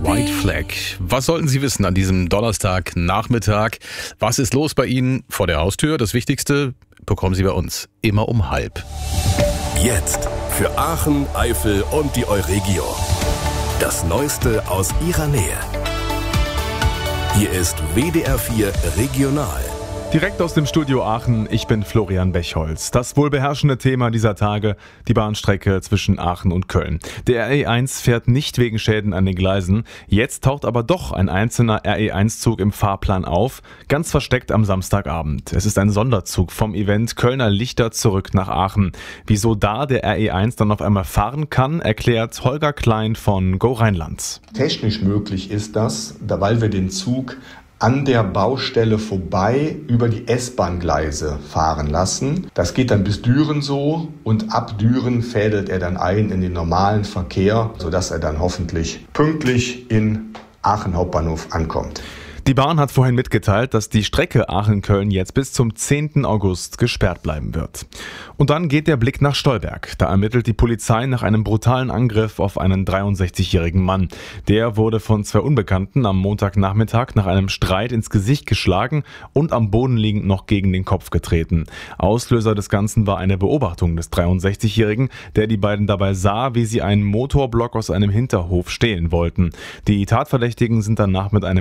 White Flag. Was sollten Sie wissen an diesem Donnerstagnachmittag? Was ist los bei Ihnen vor der Haustür? Das Wichtigste bekommen Sie bei uns immer um 12:30. Jetzt für Aachen, Eifel und die Euregio. Das Neueste aus Ihrer Nähe. Hier ist WDR 4 Regional. Direkt aus dem Studio Aachen, ich bin Florian Bechholz. Das wohl beherrschende Thema dieser Tage, die Bahnstrecke zwischen Aachen und Köln. Der RE1 fährt nicht wegen Schäden an den Gleisen. Jetzt taucht aber doch ein einzelner RE1-Zug im Fahrplan auf, ganz versteckt am Samstagabend. Es ist ein Sonderzug vom Event Kölner Lichter zurück nach Aachen. Wieso da der RE1 dann auf einmal fahren kann, erklärt Holger Klein von Go Rheinland. Technisch möglich ist das, weil wir den Zug an der Baustelle vorbei über die S-Bahn-Gleise fahren lassen. Das geht dann bis Düren so und ab Düren fädelt er dann ein in den normalen Verkehr, sodass er dann hoffentlich pünktlich in Aachen Hauptbahnhof ankommt. Die Bahn hat vorhin mitgeteilt, dass die Strecke Aachen-Köln jetzt bis zum 10. August gesperrt bleiben wird. Und dann geht der Blick nach Stolberg. Da ermittelt die Polizei nach einem brutalen Angriff auf einen 63-jährigen Mann. Der wurde von 2 Unbekannten am Montagnachmittag nach einem Streit ins Gesicht geschlagen und am Boden liegend noch gegen den Kopf getreten. Auslöser des Ganzen war eine Beobachtung des 63-Jährigen, der die beiden dabei sah, wie sie einen Motorblock aus einem Hinterhof stehlen wollten. Die Tatverdächtigen sind danach mit einem